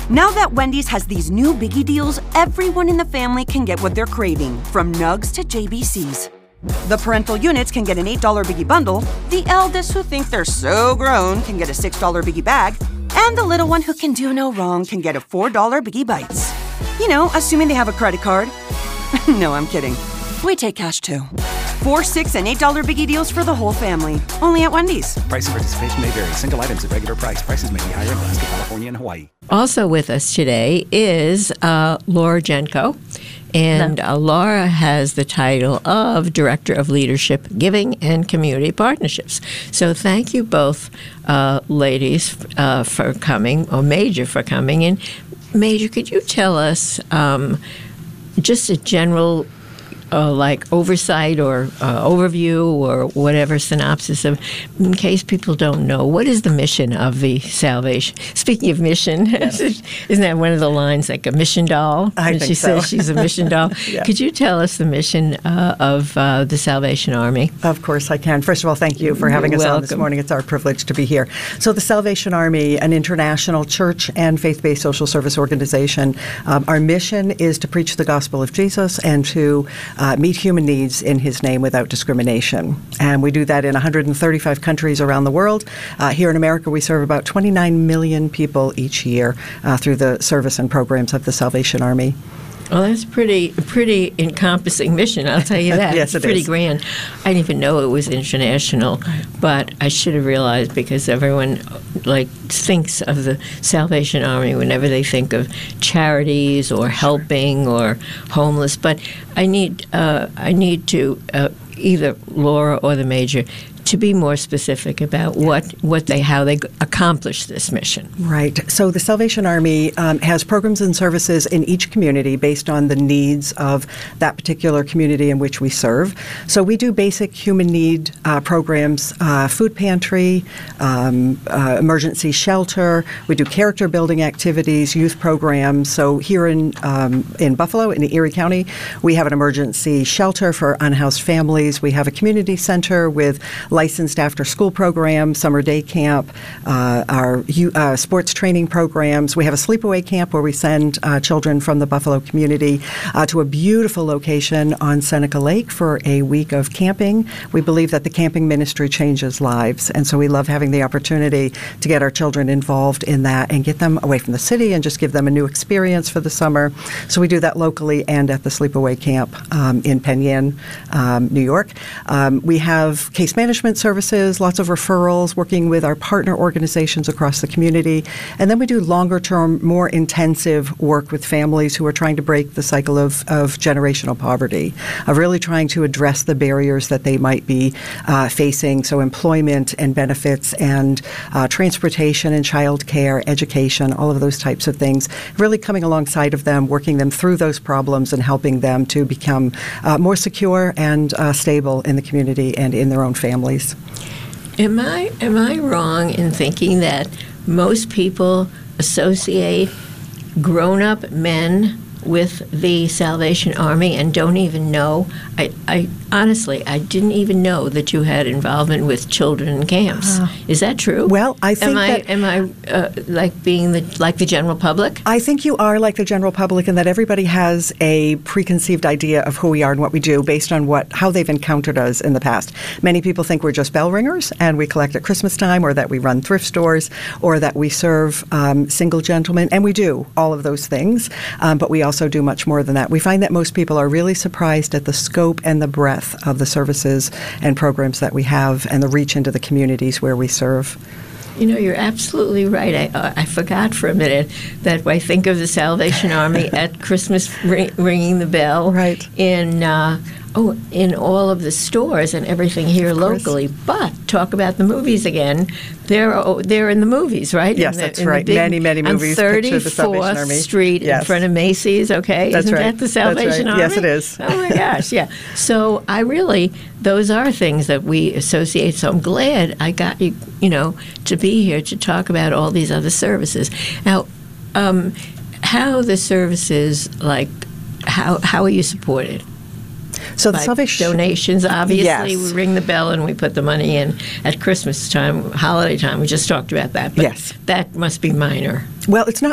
Now that Wendy's has these new biggie deals, everyone in the family can get what they're craving, from nugs to JBCs. The parental units can get an $8 biggie bundle, the eldest who think they're so grown can get a $6 biggie bag, and the little one who can do no wrong can get a $4 biggie bites. You know, assuming they have a credit card. No, I'm kidding. We take cash too. $4, $6, and $8 biggie deals for the whole family. Only at Wendy's. Price and participation may vary. Single items at regular price. Prices may be higher in Alaska, California, and Hawaii. Also with us today is Laura Jenko. And Laura has the title of Director of Leadership, Giving, and Community Partnerships. So thank you both, ladies, for coming, or Major for coming. And Major, could you tell us just a general oversight or overview or whatever synopsis of, in case people don't know, what is the mission of the Salvation? Speaking of mission, yes. Isn't that one of the lines, like a mission doll? I think she so. says she's a mission doll. Yeah. Could you tell us the mission of the Salvation Army? Of course I can. First of all, thank you for having us on this morning. It's our privilege to be here. So the Salvation Army, an international church and faith-based social service organization, our mission is to preach the gospel of Jesus and to meet human needs in his name without discrimination. And we do that in 135 countries around the world. Here in America, we serve about 29 million people each year through the service and programs of the Salvation Army. Well, that's a pretty encompassing mission, I'll tell you that. Yes, it's pretty grand. I didn't even know it was international, but I should have realized, because everyone thinks of the Salvation Army whenever they think of charities or helping or homeless. But I need to either Laura or the Major to be more specific about how they accomplish this mission. Right. So the Salvation Army has programs and services in each community based on the needs of that particular community in which we serve. So we do basic human need programs, food pantry, emergency shelter. We do character building activities, youth programs. So here in Buffalo, in Erie County, we have an emergency shelter for unhoused families. We have a community center with licensed after-school programs, summer day camp, our sports training programs. We have a sleepaway camp where we send children from the Buffalo community to a beautiful location on Seneca Lake for a week of camping. We believe that the camping ministry changes lives, and so we love having the opportunity to get our children involved in that and get them away from the city and just give them a new experience for the summer. So we do that locally and at the sleepaway camp in Penn Yan, New York. We have case management services, lots of referrals, working with our partner organizations across the community. And then we do longer-term, more intensive work with families who are trying to break the cycle of generational poverty, of really trying to address the barriers that they might be facing, so employment and benefits and transportation and child care, education, all of those types of things, really coming alongside of them, working them through those problems and helping them to become more secure and stable in the community and in their own families. Am I wrong in thinking that most people associate grown-up men with the Salvation Army and don't even know? I honestly, I didn't even know that you had involvement with children in camps. Is that true? Well, I think am I being like the general public? I think you are like the general public in that everybody has a preconceived idea of who we are and what we do based on how they've encountered us in the past. Many people think we're just bell ringers and we collect at Christmas time, or that we run thrift stores, or that we serve single gentlemen, and we do all of those things, but we also do much more than that. We find that most people are really surprised at the scope and the breadth of the services and programs that we have and the reach into the communities where we serve. You know, you're absolutely right. I forgot for a minute that I think of the Salvation Army at Christmas ringing the bell, right, in all of the stores and everything here locally. But talk about the movies again. They're in the movies, right? Yes, that's right. Many movies picture the Salvation Army. 34th Street in front of Macy's, okay? That's Isn't right. that the Salvation Army? Yes, it is. Oh, my gosh, yeah. So those are things that we associate. So I'm glad I got you, to be here to talk about all these other services. Now, how the services, how are you supported? So the Salvation donations, obviously, yes. We ring the bell and we put the money in at Christmas time, holiday time. We just talked about that. But yes. That must be minor. Well, it's not